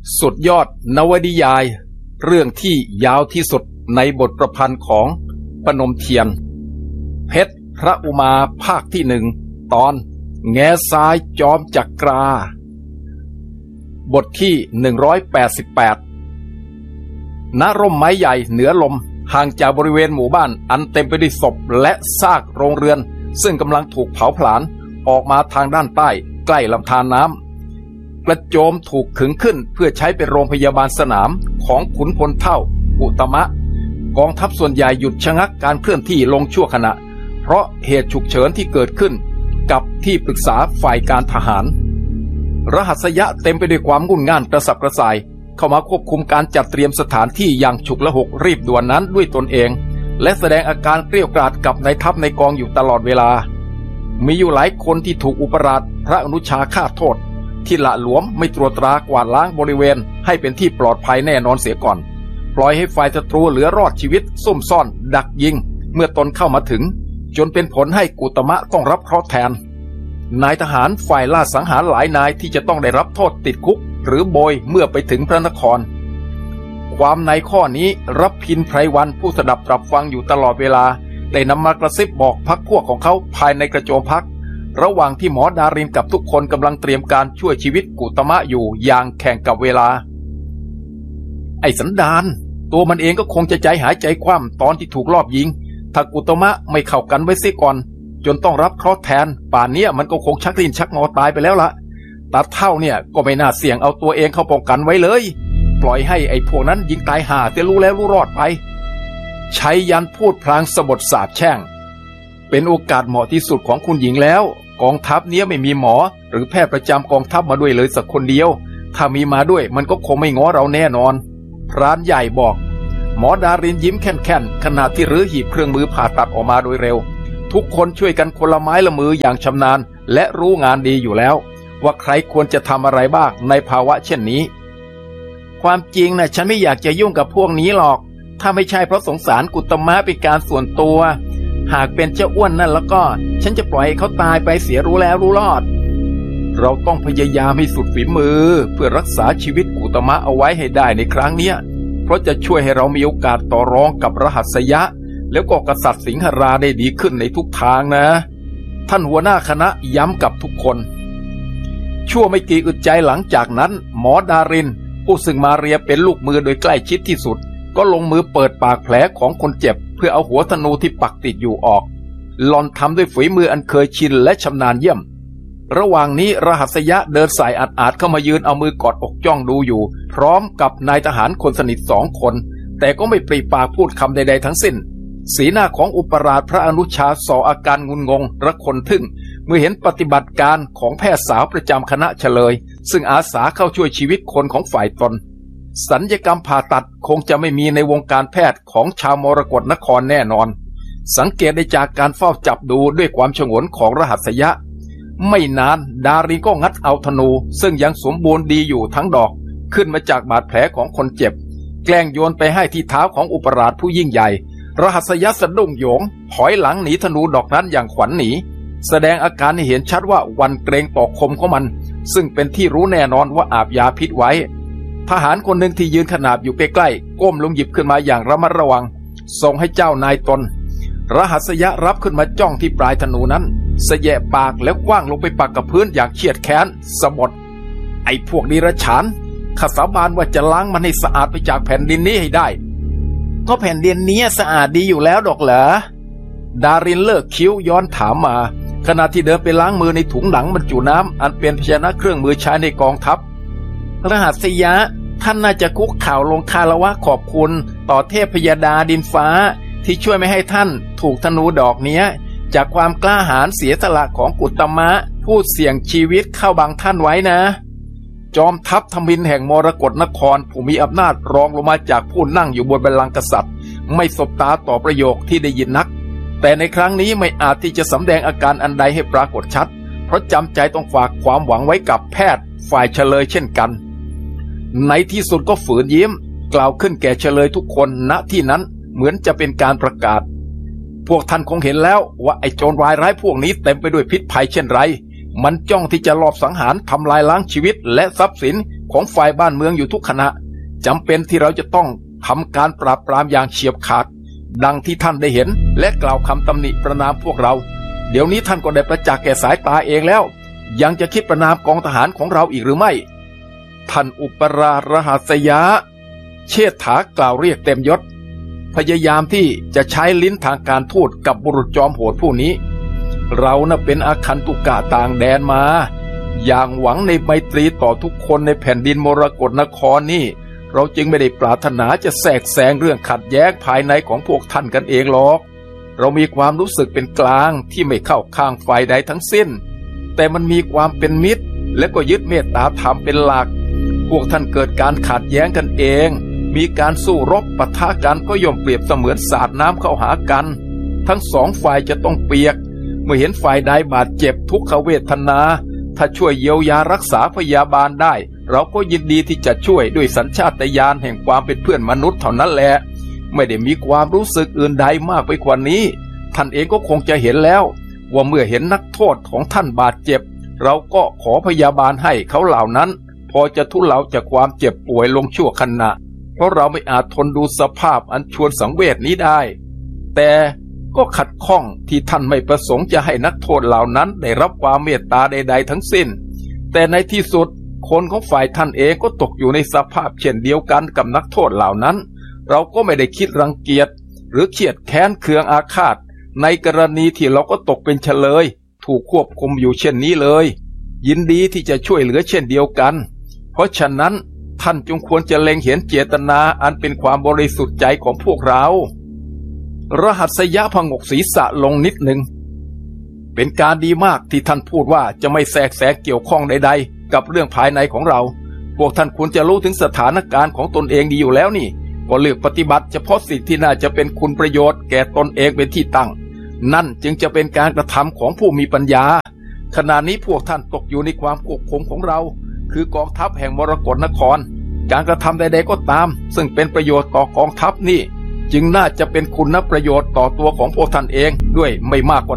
สุดยอดนวนิยายเรื่องที่ยาวที่สุดในบทประพันธ์ของพนมเทียนเพชรพระอุมาภาคที่หนึ่งตอนแง่ทรายจอมจักราบทที่188ณร่มไม้ใหญ่เหนือลมห่างจากบริเวณหมู่บ้านอันเต็มไปด้วยศพและซากโรงเรือนซึ่งกำลังถูกเผาผลาญออกมาทางด้านใต้ใกล้ลำธารน้ำกระโจมถูกขึงขึ้นเพื่อใช้เป็นโรงพยาบาลสนามของขุนพลเท่าอุตมะกองทัพส่วนใหญ่หยุดชะงักการเคลื่อนที่ลงชั่วขณะเพราะเหตุฉุกเฉินที่เกิดขึ้นกับที่ปรึกษาฝ่ายการทหารรหัสยะเต็มไปด้วยความงุ่นง่านกระสับกระส่ายเข้ามาควบคุมการจัดเตรียมสถานที่อย่างฉุกละหุกรีบด่วนนั้นด้วยตนเองและแสดงอาการเกรี้ยวกราดกับนายทัพในกองอยู่ตลอดเวลามีอยู่หลายคนที่ถูกอุปราชพระอนุชาฆ่าโทษที่ละหลวมไม่ตรวจตรากวาดล้างบริเวณให้เป็นที่ปลอดภัยแน่นอนเสียก่อนปล่อยให้ฝ่ายศัตรูเหลือรอดชีวิตซุ่มซ่อนดักยิงเมื่อตนเข้ามาถึงจนเป็นผลให้กุตมะต้องรับเคราะห์แทนนายทหารฝ่ายล่าสังหารหลายนายที่จะต้องได้รับโทษติดคุกหรือโบยเมื่อไปถึงพระนครความในข้อนี้รับพินไพรวันผู้สดับตรับฟังอยู่ตลอดเวลาได้นำมากระซิบบอกพรรคพวกของเขาภายในกระโจมพักระหว่างที่หมอดารินกับทุกคนกำลังเตรียมการช่วยชีวิตกุตมะอยู่อย่างแข่งกับเวลาไอ้สันดานตัวมันเองก็คงจะใจหายใจคว่ำตอนที่ถูกลอบยิงถ้ากุตมะไม่เข้ากันไว้เสียก่อนจนต้องรับเคราะห์แทนป่านนี้มันก็คงชักลิ้นชักงอตายไปแล้วละตาเท่าเนี่ยก็ไม่น่าเสี่ยงเอาตัวเองเข้าป้องกันไว้เลยปล่อยให้ไอ้พวกนั้นยิงตายห่าเสียรู้แล้วรู้รอดไปชัยยันพูดพลางสะบดสาบแช่งเป็นโอกาสเหมาะที่สุดของคุณหญิงแล้วกองทัพเนี้ยไม่มีหมอหรือแพทย์ประจำกองทัพมาด้วยเลยสักคนเดียวถ้ามีมาด้วยมันก็คงไม่ง้อเราแน่นอนพรานใหญ่บอกหมอดารินยิ้มแค่นๆขณะที่รื้อหีบเครื่องมือผ่าตัดออกมาโดยเร็วทุกคนช่วยกันคนละไม้ละมืออย่างชำนาญและรู้งานดีอยู่แล้วว่าใครควรจะทำอะไรบ้างในภาวะเช่นนี้ความจริงนะฉันไม่อยากจะยุ่งกับพวกนี้หรอกถ้าไม่ใช่เพราะสงสารกุตมะเป็นการส่วนตัวหากเป็นเจ้าอ้วนนั่นแล้วก็ฉันจะปล่อยให้เขาตายไปเสียรู้แล้วรู้รอดเราต้องพยายามให้สุดฝีมือเพื่อรักษาชีวิตกุตมะเอาไว้ให้ได้ในครั้งเนี้ยเพราะจะช่วยให้เรามีโอกาสต่อรองกับรหัสยะแล้วก็กษัตริย์สิงหราได้ดีขึ้นในทุกทางนะท่านหัวหน้าคณะย้ำกับทุกคนชั่วไม่กี่อึดใจหลังจากนั้นหมอดารินผู้ซึ่งมาเรียเป็นลูกมือโดยใกล้ชิดที่สุดก็ลงมือเปิดปากแผลของคนเจ็บเพื่อเอาหัวธนูที่ปักติดอยู่ออกหล่อนทำด้วยฝีมืออันเคยชินและชำนาญเยี่ยมระหว่างนี้รหัสยะเดินสายอาดเข้ามายืนเอามือกอดอกจ้องดูอยู่พร้อมกับนายทหารคนสนิท2 คนแต่ก็ไม่ปริปากพูดคำใดๆทั้งสิ้นสีหน้าของอุปราชพระอนุชาส่ออาการงุนงงระคนทึ่งเมื่อเห็นปฏิบัติการของแพทย์สาวประจำคณะเฉลยซึ่งอาสาเข้าช่วยชีวิตคนของฝ่ายตนศัลยกรรมผ่าตัดคงจะไม่มีในวงการแพทย์ของชาวมรกตนครแน่นอนสังเกตได้จากการเฝ้าจับดูด้วยความฉงนของรหัสยะไม่นานดารินก็งัดเอาธนูซึ่งยังสมบูรณ์ดีอยู่ทั้งดอกขึ้นมาจากบาดแผลของคนเจ็บแกล้งโยนไปให้ที่เท้าของอุปราชผู้ยิ่งใหญ่รหัสยะสะดุ้งโหยงถอยหลังหนีธนูดอกนั้นอย่างขวัญหนีแสดงอาการให้เห็นชัดว่าวันเกรงต่อคมของมันซึ่งเป็นที่รู้แน่นอนว่าอาบยาพิษไว้ทหารคนหนึ่งที่ยืนขนาบอยู่ใกล้ๆก้มลงหยิบขึ้นมาอย่างระมัดระวังส่งให้เจ้านายตนรหัสยะรับขึ้นมาจ้องที่ปลายธนูนั้นเสยะปากแล้วกว้างลงไปปักกับพื้นอย่างเครียดแค้นสะบดไอ้พวกนิรชานข้าสาบานว่าจะล้างมันให้สะอาดไปจากแผ่นดินนี้ให้ได้ก็แผ่นดินนี้สะอาดดีอยู่แล้วดอกเหรอดารินเลิกคิ้วย้อนถามมาขณะที่เดินไปล้างมือในถุงหนังบรรจุน้ำอันเป็นภาชนะเครื่องมือใช้ในกองทัพรหัสยะท่านน่าจะคุกเข่าลงคารวะขอบคุณต่อเทพยดาดินฟ้าที่ช่วยไม่ให้ท่านถูกธนูดอกนี้จากความกล้าหาญเสียสละของกุตมะผู้เสี่ยงชีวิตเข้าบังท่านไว้นะจอมทัพธมิฬแห่งมรกตนครผู้มีอำนาจรองลงมาจากผู้นั่งอยู่บนบัลลังก์กษัตริย์ไม่สบตาต่อประโยคที่ได้ยินนักแต่ในครั้งนี้ไม่อาจที่จะสำแดงอาการอันใดให้ปรากฏชัดเพราะจำใจต้องฝากความหวังไว้กับแพทย์ฝ่ายเฉลยเช่นกันในที่สุดก็ฝืนยิ้มกล่าวขึ้นแก่เฉลยทุกคนณที่นั้นเหมือนจะเป็นการประกาศพวกท่านคงเห็นแล้วว่าไอ้โจรวายร้ายพวกนี้เต็มไปด้วยพิษภัยเช่นไรมันจ้องที่จะลอบสังหารทำลายล้างชีวิตและทรัพย์สินของฝ่ายบ้านเมืองอยู่ทุกขณะจำเป็นที่เราจะต้องทำการปราบปรามอย่างเฉียบขาดดังที่ท่านได้เห็นและกล่าวคำตำหนิประณามพวกเราเดี๋ยวนี้ท่านก็ได้ประจักษ์แก่สายตาเองแล้วยังจะคิดประณามกองทหารของเราอีกหรือไม่ท่านอุปราชรหัสยะเชษฐากล่าวเรียกเต็มยศพยายามที่จะใช้ลิ้นทางการทูตกับบุรุษจอมโหดผู้นี้เราน่ะเป็นอาคันตุกะต่างแดนมาอย่างหวังในไมตรีต่อทุกคนในแผ่นดินมรกตนครนี่เราจึงไม่ได้ปรารถนาจะแทรกแซงเรื่องขัดแย้งภายในของพวกท่านกันเองหรอกเรามีความรู้สึกเป็นกลางที่ไม่เข้าข้างฝ่ายใดทั้งสิ้นแต่มันมีความเป็นมิตรและก็ยึดเมตตาธรรมเป็นหลักพวกท่านเกิดการขัดแย้งกันเองมีการสู้รบปะทะกันก็ย่อมเปรียบเสมือนสาดน้ำเข้าหากันทั้งสองฝ่ายจะต้องเปียกเมื่อเห็นฝ่ายใดบาดเจ็บทุกขเวทนาถ้าช่วยเยียวยารักษาพยาบาลได้เราก็ยินดีที่จะช่วยด้วยสัญชาตญาณแห่งความเป็นเพื่อนมนุษย์เท่านั้นแหละไม่ได้มีความรู้สึกอื่นใดมากไปกว่านี้ท่านเองก็คงจะเห็นแล้วว่าเมื่อเห็นนักโทษของท่านบาดเจ็บเราก็ขอพยาบาลให้เขาเหล่านั้นพอจะทุเลาจากความเจ็บป่วยลงชั่วขณะเพราะเราไม่อาจทนดูสภาพอันชวนสังเวชนี้ได้แต่ก็ขัดข้องที่ท่านไม่ประสงค์จะให้นักโทษเหล่านั้นได้รับความเมตตาใดๆทั้งสิ้นแต่ในที่สุดคนของฝ่ายท่านเองก็ตกอยู่ในสภาพเช่นเดียวกันกับนักโทษเหล่านั้นเราก็ไม่ได้คิดรังเกียจหรือเคียดแค้นเคืองอาฆาตในกรณีที่เราก็ตกเป็นเฉลยถูกควบคุมอยู่เช่นนี้เลยยินดีที่จะช่วยเหลือเช่นเดียวกันเพราะฉะนั้นท่านจงควรจะเล็งเห็นเจตนาอันเป็นความบริสุทธิ์ใจของพวกเรารหัสยะผงกศีรษะลงนิดหนึ่งเป็นการดีมากที่ท่านพูดว่าจะไม่แทรกแซงเกี่ยวข้องใดๆกับเรื่องภายในของเราพวกท่านควรจะรู้ถึงสถานการณ์ของตนเองดีอยู่แล้วนี่ก็เลือกปฏิบัติเฉพาะสิ่งที่น่าจะเป็นคุณประโยชน์แก่ตนเองเป็นที่ตั้งนั่นจึงจะเป็นการกระทำของผู้มีปัญญาขณะนี้พวกท่านตกอยู่ในความควบคุมของเราคือกองทัพแห่งมรกตนครการกระทำใดๆก็ตามซึ่งเป็นประโยชน์ต่อกองทัพนี่จึงน่าจะเป็นคุณประโยชน์ต่อตัวของพวกท่านเองด้วยไม่มากกว่า